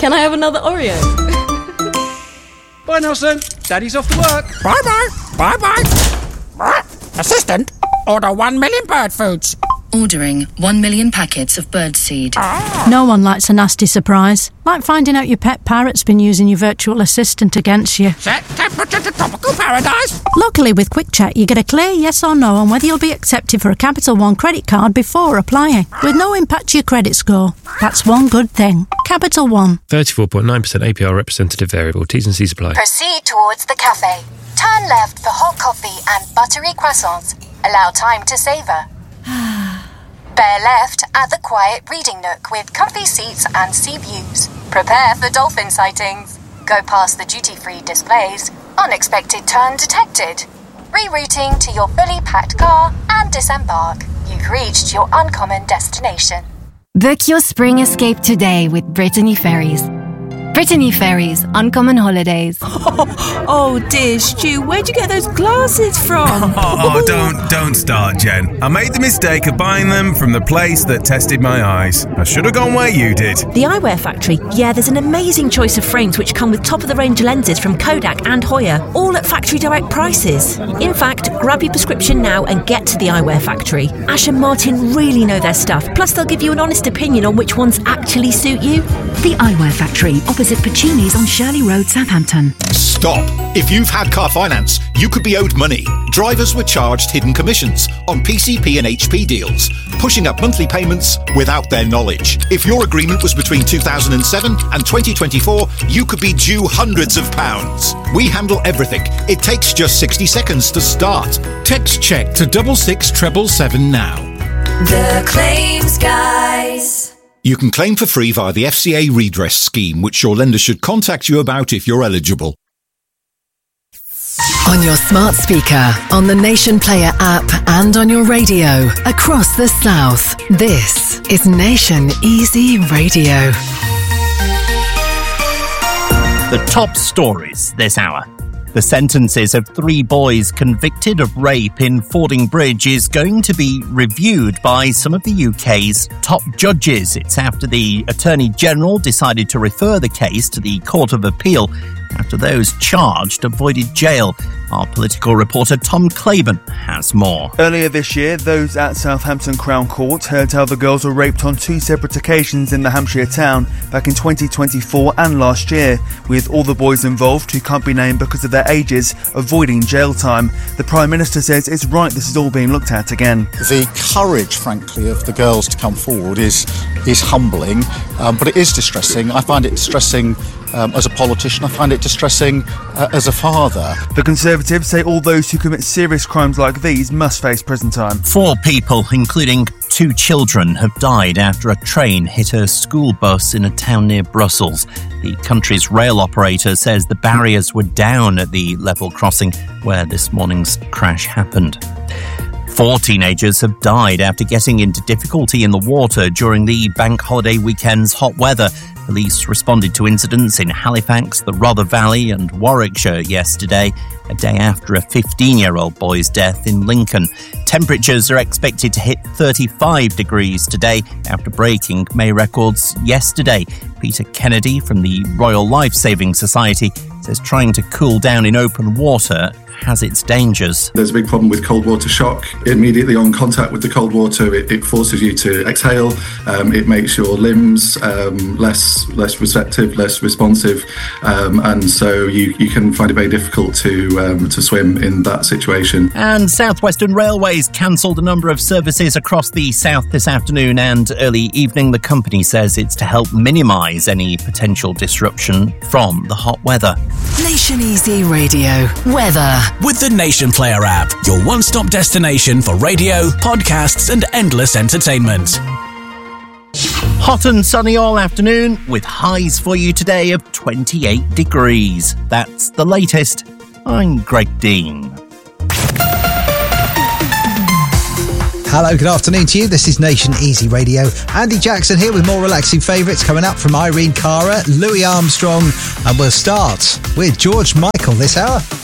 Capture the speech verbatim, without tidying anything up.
Can I have another Oreo? Bye, Nelson. Daddy's off to work. Bye-bye. Bye-bye. Assistant, order one million bird foods. Ordering one million packets of birdseed. Ah. No one likes a nasty surprise. Like finding out your pet parrot's been using your virtual assistant against you. Set temperature to tropical paradise. Luckily, with QuickCheck, you get a clear yes or no on whether you'll be accepted for a Capital One credit card before applying, with no impact to your credit score. That's one good thing. Capital One. thirty-four point nine percent A P R representative variable. T's and C's apply. Proceed towards the cafe. Turn left for hot coffee and buttery croissants. Allow time to savour. Bear left at the quiet reading nook with comfy seats and sea views. Prepare for dolphin sightings. Go past the duty-free displays. Unexpected turn detected. Rerouting to your fully packed car and disembark. You've reached your uncommon destination. Book your spring escape today with Brittany Ferries. Brittany Ferries, Uncommon Holidays. Oh, oh dear, Stu, where'd you get those glasses from? Oh, oh, don't, don't start, Jen. I made the mistake of buying them from the place that tested my eyes. I should have gone where you did. The Eyewear Factory. Yeah, there's an amazing choice of frames which come with top-of-the-range lenses from Kodak and Hoya, all at factory direct prices. In fact, grab your prescription now and get to the Eyewear Factory. Ash and Martin really know their stuff. Plus, they'll give you an honest opinion on which ones actually suit you. The Eyewear Factory, opposite Pacini's on Shirley Road, Southampton. Stop! If you've had car finance, you could be owed money. Drivers were charged hidden commissions on P C P and H P deals, pushing up monthly payments without their knowledge. If your agreement was between two thousand seven and twenty twenty-four, you could be due hundreds of pounds. We handle everything. It takes just sixty seconds to start. Text check to double six treble seven now. The Claims Guys. You can claim for free via the F C A redress scheme, which your lender should contact you about if you're eligible. On your smart speaker, on the Nation Player app, and on your radio across the South. This is Nation Easy Radio. The top stories this hour. The sentences of three boys convicted of rape in Fording Bridge is going to be reviewed by some of the U K's top judges. It's after the Attorney General decided to refer the case to the Court of Appeal after those charged avoided jail. Our political reporter Tom Claiborne has more. Earlier this year, those at Southampton Crown Court heard how the girls were raped on two separate occasions in the Hampshire town back in twenty twenty-four and last year, with all the boys involved, who can't be named because of their ages, avoiding jail time. The Prime Minister says it's right this is all being looked at again. The courage, frankly, of the girls to come forward is is humbling, um, but it is distressing. I find it distressing um, as a politician. I find it distressing uh, as a father. The Conservatives say all those who commit serious crimes like these must face prison time. Four people, including two children, have died after a train hit a school bus in a town near Brussels. The country's rail operator says the barriers were down at the level crossing where this morning's crash happened. Four teenagers have died after getting into difficulty in the water during the bank holiday weekend's hot weather. Police responded to incidents in Halifax, the Rother Valley and Warwickshire yesterday, a day after a fifteen-year-old boy's death in Lincoln. Temperatures are expected to hit thirty-five degrees today after breaking May records yesterday. Peter Kennedy from the Royal Life Saving Society says trying to cool down in open water has its dangers. There's a big problem with cold water shock. Immediately on contact with the cold water, it, it forces you to exhale. Um, it makes your limbs um, less less receptive, less responsive, um, and so you, you can find it very difficult to um, to swim in that situation. And South Western Railways cancelled a number of services across the south this afternoon and early evening. The company says it's to help minimise any potential disruption from the hot weather. Nation Easy Radio. Weather. With the Nation Player app, your one-stop destination for radio, podcasts and endless entertainment. Hot and sunny all afternoon, with highs for you today of twenty-eight degrees. That's the latest. I'm Greg Dean. Hello, good afternoon to you. This is Nation Easy Radio. Andy Jackson here with more relaxing favourites coming up from Irene Cara, Louis Armstrong, and we'll start with George Michael this hour.